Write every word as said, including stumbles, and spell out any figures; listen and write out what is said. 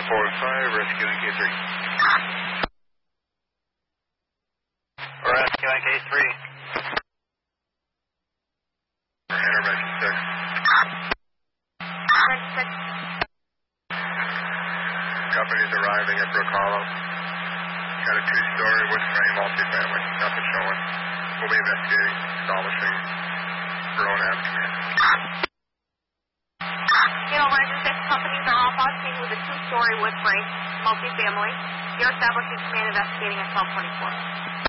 four five, rescue N K three. Rescue N K three. Intervention six. Intervention six. Company's arriving at Brook Hollow. Got a two-story wood frame multifamily. Nothing showing. We'll be investigating, establishing Verona command. You know, Roger six companies are off on scene with a two-story wood frame multifamily. You're establishing command investigating at twelve twenty-four.